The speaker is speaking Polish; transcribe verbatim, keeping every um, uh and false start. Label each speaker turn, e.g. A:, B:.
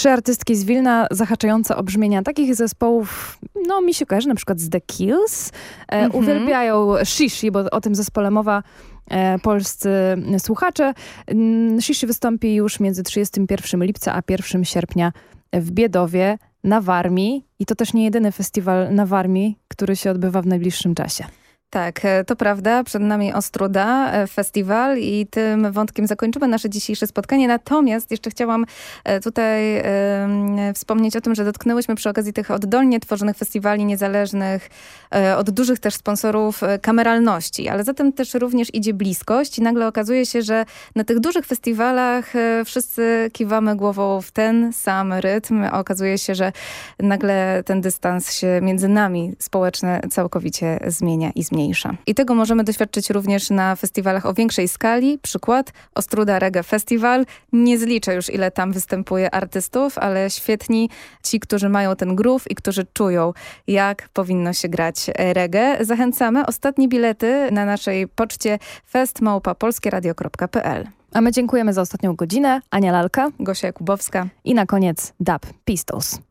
A: Trzy artystki z Wilna zahaczające o brzmienia takich zespołów, no mi się kojarzy na przykład z The Kills. E, mm-hmm. Uwielbiają Shishi, bo o tym zespole mowa e, polscy słuchacze. Shishi wystąpi już między trzydziestego pierwszego lipca a pierwszego sierpnia w Biedowie na Warmii. I to też nie jedyny festiwal na Warmii, który się odbywa w najbliższym czasie.
B: Tak, to prawda. Przed nami Ostróda Festiwal i tym wątkiem zakończymy nasze dzisiejsze spotkanie. Natomiast jeszcze chciałam tutaj e, wspomnieć o tym, że dotknęłyśmy przy okazji tych oddolnie tworzonych festiwali niezależnych, e, od dużych też sponsorów e, kameralności, ale zatem też również idzie bliskość i nagle okazuje się, że na tych dużych festiwalach e, wszyscy kiwamy głową w ten sam rytm. Okazuje się, że nagle ten dystans się między nami społeczny całkowicie zmienia i zmienia. I tego możemy doświadczyć również na festiwalach o większej skali. Przykład Ostróda Reggae Festival. Nie zliczę już, ile tam występuje artystów, ale świetni ci, którzy mają ten groove i którzy czują, jak powinno się grać reggae. Zachęcamy. Ostatnie bilety na naszej poczcie fest małpa polskieradio kropka p l.
A: A my dziękujemy za ostatnią godzinę. Ania Lalka,
B: Gosia Jakubowska
A: i na koniec Dub Pistols.